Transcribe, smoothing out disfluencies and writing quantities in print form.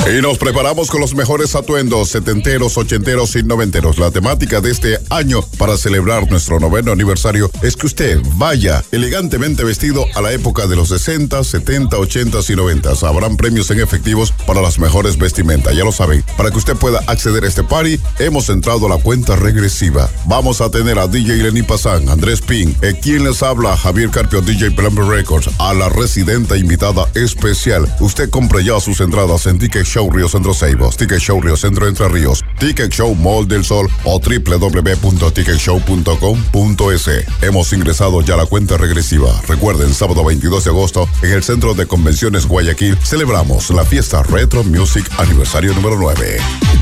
Y nos preparamos con los mejores atuendos setenteros, ochenteros y noventeros. La temática de este año para celebrar nuestro 9º aniversario es que usted vaya elegantemente vestido a la época de los 60, 70, 80 y 90. Habrán premios en efectivos para las mejores vestimentas, ya lo saben. Para que usted pueda acceder a este party, hemos entrado a la cuenta regresiva. Vamos a tener a DJ Lenny Pazán, Andrés Pin, quien les habla, Javier Carpio, DJ Plumber Records, a la residenta invitada especial. Usted compre ya sus entradas en Ticket Show Río Centro Ceibos, Ticket Show Río Centro Entre Ríos, Ticket Show Mall del Sol o www.ticketshow.com.es. Hemos ingresado ya a la cuenta regresiva. Recuerden, sábado 22 de agosto, en el Centro de Convenciones Guayaquil, celebramos la fiesta Retro Music Aniversario número 9.